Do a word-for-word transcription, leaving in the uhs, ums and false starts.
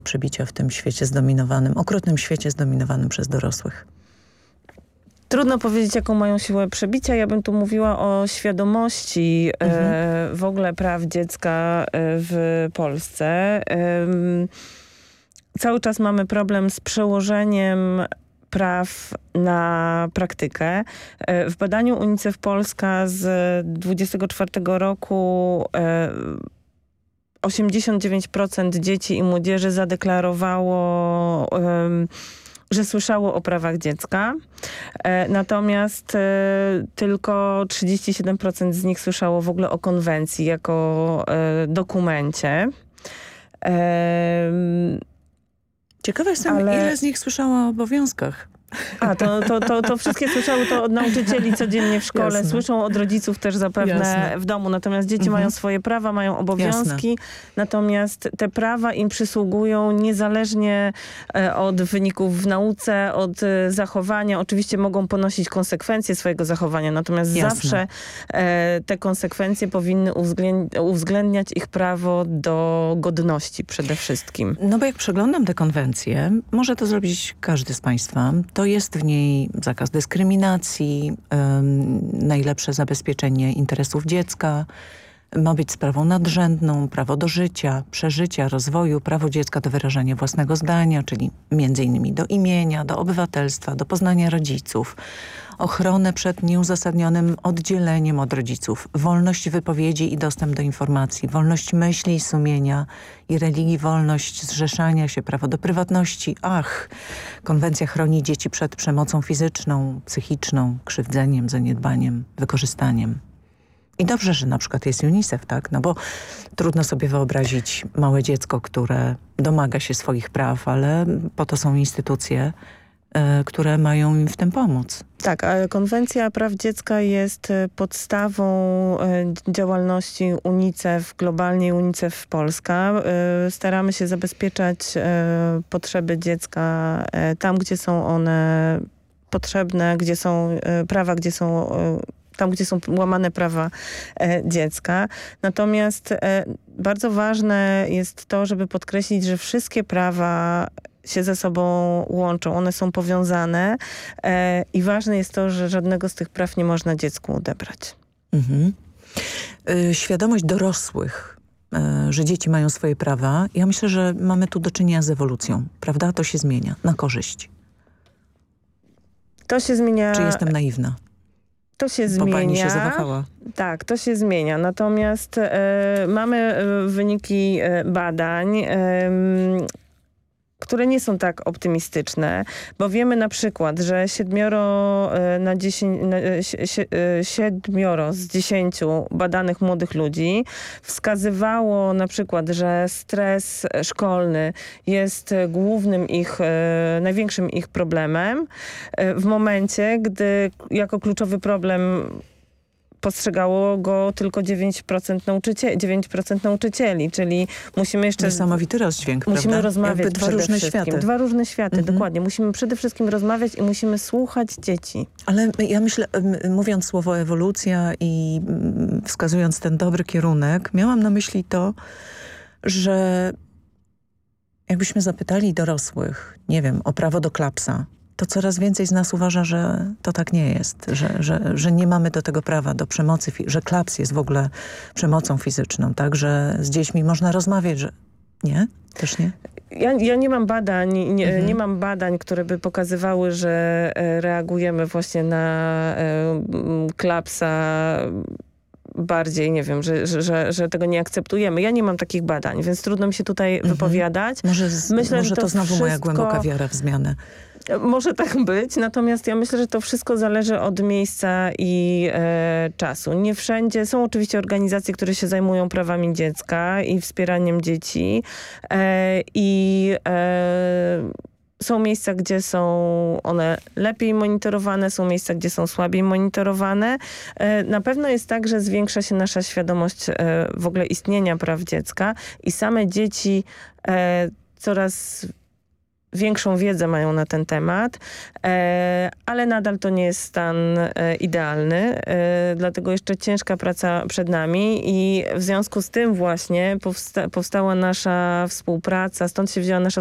przebicia w tym świecie zdominowanym, okrutnym świecie zdominowanym przez dorosłych? Trudno powiedzieć, jaką mają siłę przebicia. Ja bym tu mówiła o świadomości mhm. e, w ogóle praw dziecka w Polsce. E, cały czas mamy problem z przełożeniem praw na praktykę. W badaniu UNICEF Polska z dwudziestego czwartego roku e, osiemdziesiąt dziewięć procent dzieci i młodzieży zadeklarowało, że słyszało o prawach dziecka. Natomiast tylko trzydzieści siedem procent z nich słyszało w ogóle o konwencji jako dokumencie. Ciekawa jestem, ale... ile z nich słyszało o obowiązkach. A, to, to, to, to wszystkie słyszały to od nauczycieli codziennie w szkole, Jasne. Słyszą od rodziców też zapewne Jasne. W domu, natomiast dzieci mhm. mają swoje prawa, mają obowiązki, Jasne. Natomiast te prawa im przysługują niezależnie od wyników w nauce, od zachowania. Oczywiście mogą ponosić konsekwencje swojego zachowania, natomiast Jasne. Zawsze te konsekwencje powinny uwzględniać ich prawo do godności przede wszystkim. No bo jak przeglądam tę konwencję, może to zrobić każdy z Państwa, to jest w niej zakaz dyskryminacji, um, najlepsze zabezpieczenie interesów dziecka, ma być sprawą nadrzędną, prawo do życia, przeżycia, rozwoju, prawo dziecka do wyrażania własnego zdania, czyli między innymi do imienia, do obywatelstwa, do poznania rodziców, ochronę przed nieuzasadnionym oddzieleniem od rodziców, wolność wypowiedzi i dostęp do informacji, wolność myśli i sumienia i religii, wolność zrzeszania się, prawo do prywatności. Ach, konwencja chroni dzieci przed przemocą fizyczną, psychiczną, krzywdzeniem, zaniedbaniem, wykorzystaniem. I dobrze, że na przykład jest UNICEF, tak? No bo trudno sobie wyobrazić małe dziecko, które domaga się swoich praw, ale po to są instytucje, y, które mają im w tym pomóc. Tak, a Konwencja Praw Dziecka jest podstawą y, działalności UNICEF, globalnie UNICEF Polska. Y, staramy się zabezpieczać y, potrzeby dziecka y, tam, gdzie są one potrzebne, gdzie są y, prawa, gdzie są y, tam, gdzie są łamane prawa e, dziecka. Natomiast e, bardzo ważne jest to, żeby podkreślić, że wszystkie prawa się ze sobą łączą, one są powiązane e, i ważne jest to, że żadnego z tych praw nie można dziecku odebrać. Mhm. Y, świadomość dorosłych, y, że dzieci mają swoje prawa. Ja myślę, że mamy tu do czynienia z ewolucją, prawda? To się zmienia na korzyść. To się zmienia... Czy jestem naiwna? To się Bo zmienia. pani się zawahała. Tak, to się zmienia. Natomiast e, mamy wyniki e, badań, e, które nie są tak optymistyczne, bo wiemy na przykład, że siedmioro, na dziesięć, na, siedmioro z dziesięciu badanych młodych ludzi wskazywało na przykład, że stres szkolny jest głównym ich, największym ich problemem w momencie, gdy jako kluczowy problem postrzegało go tylko dziewięć procent nauczycieli, dziewięć procent nauczycieli, czyli musimy jeszcze... Niesamowity rozdźwięk, musimy prawda? rozmawiać Jakby dwa różne światy. Dwa różne światy, mhm. dokładnie. Musimy przede wszystkim rozmawiać i musimy słuchać dzieci. Ale ja myślę, mówiąc słowo ewolucja i wskazując ten dobry kierunek, miałam na myśli to, że jakbyśmy zapytali dorosłych, nie wiem, o prawo do klapsa, to coraz więcej z nas uważa, że to tak nie jest, że, że, że nie mamy do tego prawa, do przemocy, że klaps jest w ogóle przemocą fizyczną, tak, że z dziećmi można rozmawiać, że nie? Też nie? Ja, ja nie mam badań, nie, mhm. nie mam badań, które by pokazywały, że reagujemy właśnie na e, klapsa bardziej, nie wiem, że, że, że tego nie akceptujemy. Ja nie mam takich badań, więc trudno mi się tutaj mhm. wypowiadać. Może, z, myślę, może to, to znowu wszystko... moja głęboka wiara w zmianę. Może tak być, natomiast ja myślę, że to wszystko zależy od miejsca i e, czasu. Nie wszędzie są oczywiście organizacje, które się zajmują prawami dziecka i wspieraniem dzieci e, i e, są miejsca, gdzie są one lepiej monitorowane, są miejsca, gdzie są słabiej monitorowane. E, na pewno jest tak, że zwiększa się nasza świadomość e, w ogóle istnienia praw dziecka i same dzieci e, coraz większą wiedzę mają na ten temat, e, ale nadal to nie jest stan e, idealny, e, dlatego jeszcze ciężka praca przed nami i w związku z tym właśnie powsta- powstała nasza współpraca, stąd się wzięła nasza